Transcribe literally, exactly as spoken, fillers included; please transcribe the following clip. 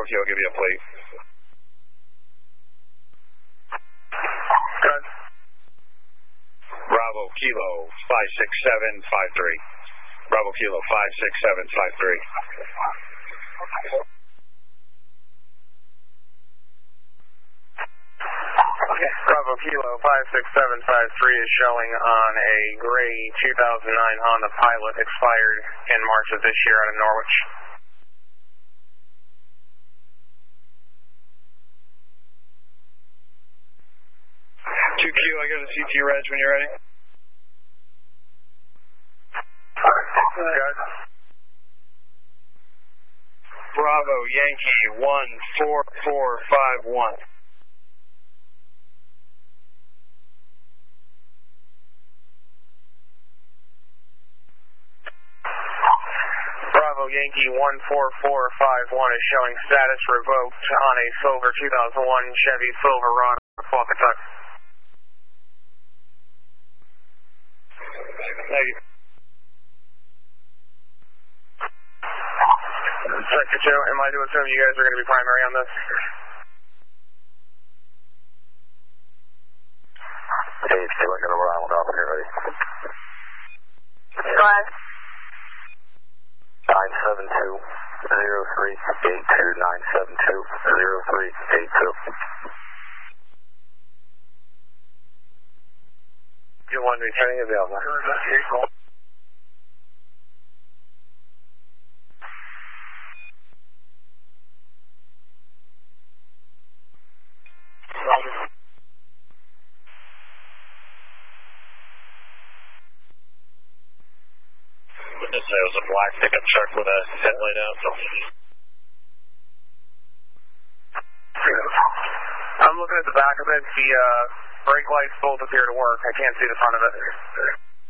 four Kilo, give you a plate. Good. Bravo Kilo, five six seven five three. Bravo Kilo, five six seven five three. Okay, Bravo Kilo five six seven five three is showing on a gray two thousand nine Honda Pilot expired in March of this year out of Norwich. two Q, I got a C T reg when you're ready. Good. Bravo Yankee one four four five one. Bravo Yankee one four four five one is showing status revoked on a silver two thousand one Chevy Silverado Pawcatuck. Thank you. Sector two, am I to assume you guys are going to be primary on this? Hey, it's like another island off here, ready? Go ahead. nine seven two zero three eight two, nine seven two zero three eight two. You want returning available. Witness, there was a black pickup truck with a headlight out. So. I'm looking at the back of it. The uh, brake lights both appear to work. I can't see the front of it.